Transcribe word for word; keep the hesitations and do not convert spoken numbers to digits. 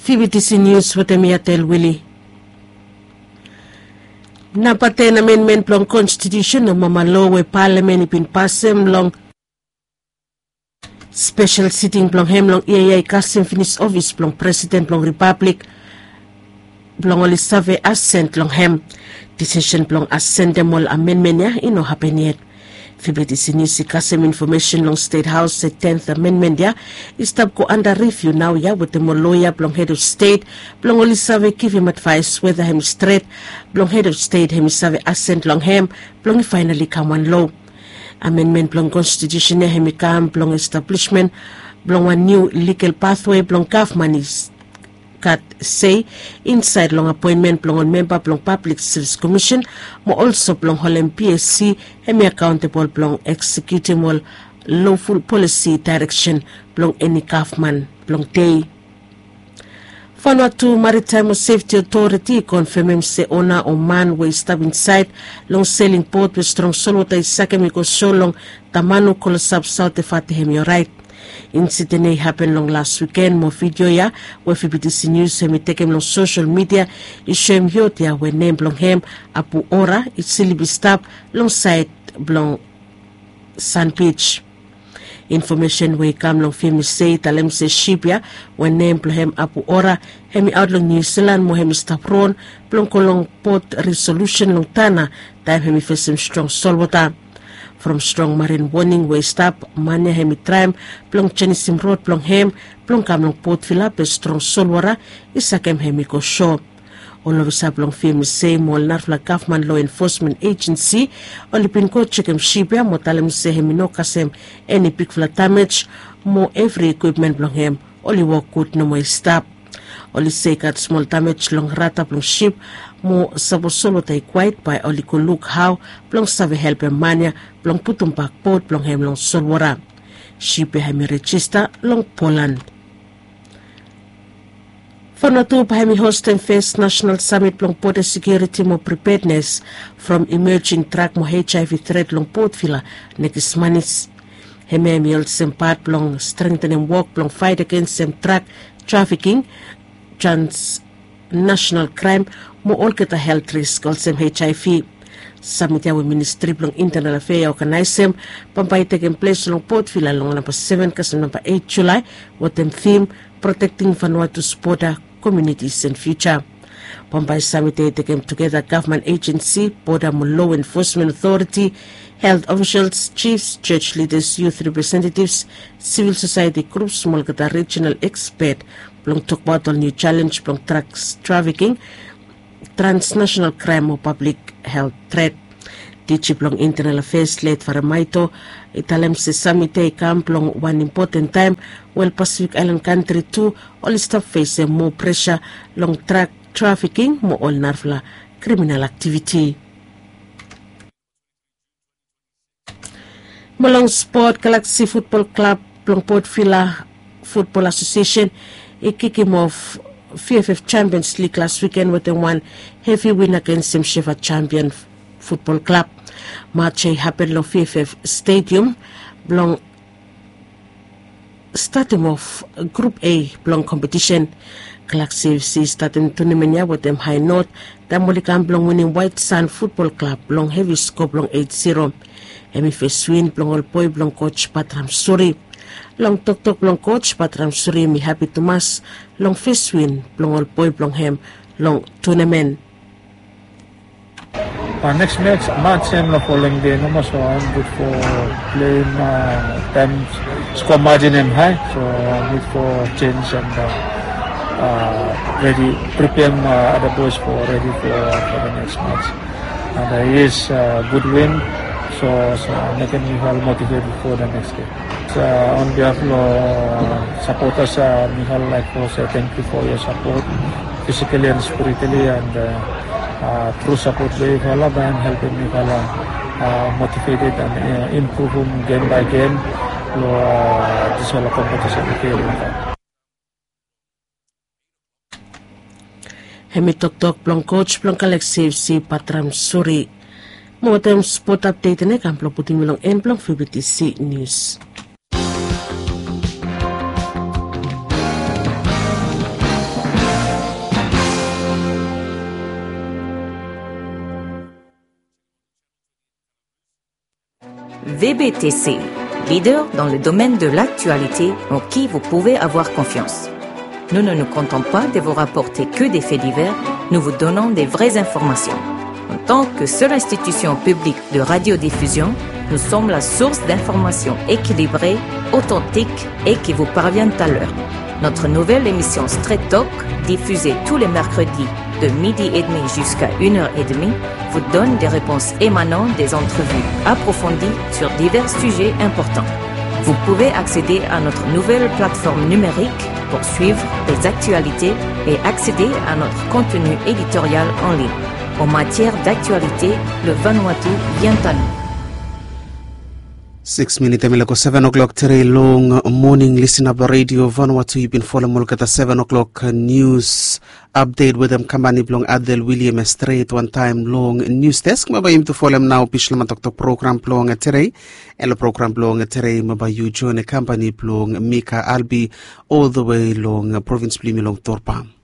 V B T C News with Emiatel Willie. Napaten amendment plong constitution ng mamalo we parliament ipinpasem long special sitting plong hem long I A I custom finish office plong president plong republic plong oli save assent long hem decision plong assent demol amendment ya ino happen yet. V B T C News si custom information long State House sa tenth amendment ya istab ko under review now ya with the lawyer plong head of state plong oli save give him advice whether him straight plong head of state him save assent long hem plong finally come one law. Amendment plong constitution ya him come plong establishment plong one new legal pathway plong government is cut say inside long appointment plong on member plong public service commission mo also plong holem P S C hemi accountable plong executing all lawful policy direction plong any government plong day. Vanuatu Maritime Safety Authority confirm se ona o man we stab inside long sailing port with strong solota isakemiko solong tamanu kolosab south fatihim your right. Incident happened long last weekend mo video ya we V B T C News hemi tekem long social media ishem yot ya we name long hem apu ora isili bistab long side blong Sun Beach. Information we come long famous say talem se ship ya we name plong hem apu ora hemi outlong New Zealand mo hemi stapron plong kolong port resolution long tana time hemi fesim strong solwata. From strong marine warning we stop manya hemi tram plong chenisim road plong hem plong kam long port Philip strong solwara isakem hemi ko show. All of us plong famous say mol narfla government law enforcement agency olipin ko chekem shipya mo talem se hemi no kasem any big flat damage mo every equipment plong hem oli work good no mo stop. Oli say kat small damage long rata plong ship mo sabo solo tay quiet by oli ko look how plong save help mania plong putum back port plong hem long solwara. Ship hemi register long Poland. Vanuatu hemi host and first national summit plong port security mo preparedness from emerging track mo H I V threat long port villa next manis. Hemi hemi also part plong strengthening work plong fight against some track trafficking transnational crime mo all kita health risk also H I V. Summit ya ministry plong internal affairs organize pampay taking place long port villa long number seven kasi number eight July with them theme protecting Vanuatu's border communities and future. Pampay summit taking together government agency, border law enforcement authority, health officials, chiefs, church leaders, youth representatives, civil society groups, small kita regional expert plong talk about all new challenge plong drugs trafficking, transnational crime or public health threat. D G plong internal affairs late Faramaito italem se summit kam plong one important time well Pacific Island country too all stop face more pressure long track trafficking mo all narfla criminal activity. Molong sport Galaxy Football Club plong Port Vila Football Association it kick him off V F F Champions League last weekend with a one heavy win against Sim Shepherd Champion Football Club. Match happened at V F F Stadium. Blong starting off Group A blong competition. Galaxy F C starting tournament with them high note. Damulikam blong winning White Sun Football Club blong heavy score blong eight zero. Hemi first win blong all boy blong coach Patram Suri. Long tok tok long coach Patram Suri mi happy to mas long first win long all boy long hem long tournament. Uh, next match match and the following day no so I'm good for playing uh, time score margin and high so I'm good for change and uh, uh, ready prepare uh, other boys for ready for, for the next match and uh, is uh, good win so so making me well motivated for the next game. Uh, on behalf of uh, supporters, uh, Mihal like to say thank you for your support, physically and spiritually, and uh, uh, through support with Mihal and helping Mihal uh, motivated and uh, improving game by game. Uh, this whole competition feel. Hemi tok tok plong coach plong Galaxy F C Patram Suri. Mo tem sport update ne kam plong puting milong en plong V B T C News. V B T C, leader dans le domaine de l'actualité en qui vous pouvez avoir confiance. Nous ne nous contentons pas de vous rapporter que des faits divers, nous vous donnons des vraies informations. En tant que seule institution publique de radiodiffusion, nous sommes la source d'informations équilibrées, authentiques et qui vous parviennent à l'heure. Notre nouvelle émission Straight Talk, diffusée tous les mercredis de midi et demi jusqu'à une heure et demie, vous donne des réponses émanant des entrevues approfondies sur divers sujets importants. Vous pouvez accéder à notre nouvelle plateforme numérique pour suivre les actualités et accéder à notre contenu éditorial en ligne. En matière d'actualité, le Vanuatu vient à nous. Six minutes milako seven o'clock today long morning listen up radio Vanuatu. You've been following mulkata seven o'clock news update with them kambani blong Adel William Straight one time long news desk. Mabayim to follow now pishla matok program blong today. Elo program blong today mabayu join a company blong Mika Albi all the way long province blimi long Torpa.